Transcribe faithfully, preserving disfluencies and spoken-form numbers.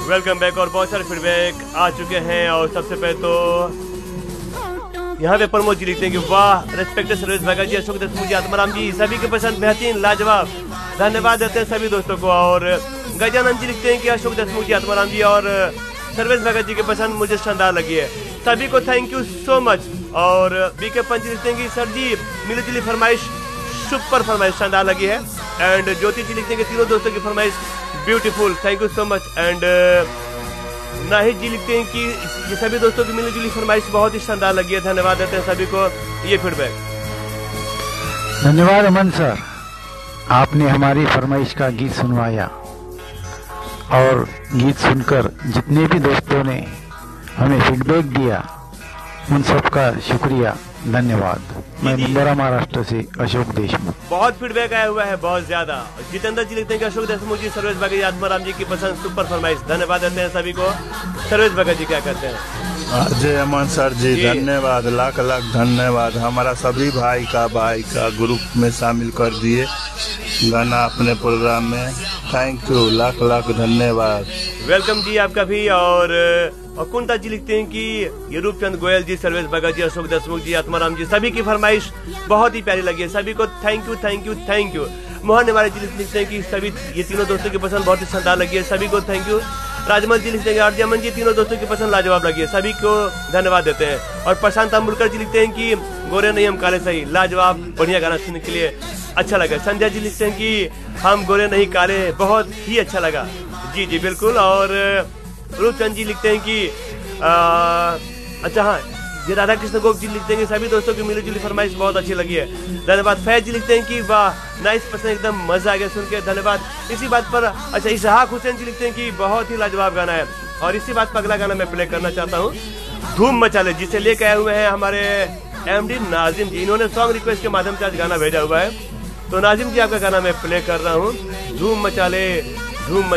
Welcome back और बहुत सारे फीडबैक आ चुके हैं। और सबसे पहले तो यहाँ पे प्रमोद जी लिखते हैं कि वाह रेस्पेक्टेड सर्विस भगत जी, अशोक देशमुख जी, आत्माराम जी, सभी के पसंद बेहतरीन लाजवाब, धन्यवाद देते हैं सभी दोस्तों को। और गजानंद जी लिखते हैं कि अशोक देशमुख जी, आत्माराम जी और सर्वेश भगत जी की पसंद मुझे शानदार लगी है, सभी को थैंक यू सो मच। और बी के पंच लिखते हैं कि सर जी मिली जुली फरमाइश सुपर फरमाइश शानदार लगी है। एंड ज्योति जी लिखते हैं कि तीनों दोस्तों की फरमाइश beautiful, thank you so much. And Nahid जी लिखते हैं कि ये सभी दोस्तों की मिली जुली फरमाइश बहुत ही शानदार लगी है, धन्यवाद देते हैं सभी को ये फीडबैक। धन्यवाद अमन सर, आपने हमारी फरमाइश का गीत सुनवाया और गीत सुनकर जितने भी दोस्तों ने हमें फीडबैक दिया उन सबका शुक्रिया, धन्यवाद। मैं मुंबरा महाराष्ट्र से अशोक देशमुख। बहुत फीडबैक आया हुआ है, बहुत ज्यादा। जितेंद्र जी लिखते हैं कि अशोक देशमुख जी, सर्वेश भगत जी, आत्माराम जी की पसंद सुपर फरमाइश, धन्यवाद देते हैं सभी को। सर्वेश भगत जी क्या कहते हैं? अजय अमन सर जी, जी धन्यवाद, लाख लाख धन्यवाद। हमारा सभी भाई का भाई का ग्रुप में शामिल कर दिए गाना अपने प्रोग्राम में, थैंक यू, लाख लाख धन्यवाद। वेलकम जी आपका भी। और कुंता जी लिखते हैं कि ये रूपचंद गोयल जी, सर्वेश भगत जी, अशोक देशमुख जी, आत्माराम जी, सभी की फरमाइश बहुत ही प्यारी लगी है, सभी को thank you thank you thank you. Mohan निवारी जी लिखते हैं कि सभी ये तीनों दोस्तों की पसंद बहुत ही शानदार लगी है, सभी को थैंक यू। राजमल जी लिखते हैं कि आरजे अमन जी, तीनों दोस्तों की पसंद लाजवाब लगी है, सभी को धन्यवाद देते हैं। और प्रशांत अम्बुलकर जी लिखते हैं कि गोरे नहीं हम काले सही, लाजवाब बढ़िया गाना सुनने के लिए अच्छा लगा। संध्या जी लिखते हैं कि हम गोरे नहीं काले, बहुत ही अच्छा लगा। जी जी बिल्कुल। और रूपचंद जी लिखते हैं कि आ, अच्छा हाँ, ये राधा कृष्ण गोप जी लिखते हैं कि सभी दोस्तों की मिली जुली फरमाइश बहुत अच्छी लगी है, धन्यवाद। फैज जी लिखते हैं कि वाह नाइस पसंद, एकदम मजा आ गया सुन के, धन्यवाद। इसी बात पर अच्छा इसहाक हुसैन जी लिखते हैं कि बहुत ही लाजवाब गाना है। और इसी बात पर अगला गाना मैं प्ले करना चाहता हूँ, धूम मचाले, जिसे लेके आए हुए हैं हमारे एमडी नाजिम जी। इन्होंने सॉन्ग रिक्वेस्ट के माध्यम से आज गाना भेजा हुआ है, तो नाजिम जी आपका गाना मैं प्ले कर रहा हूँ, धूम मचाले धूम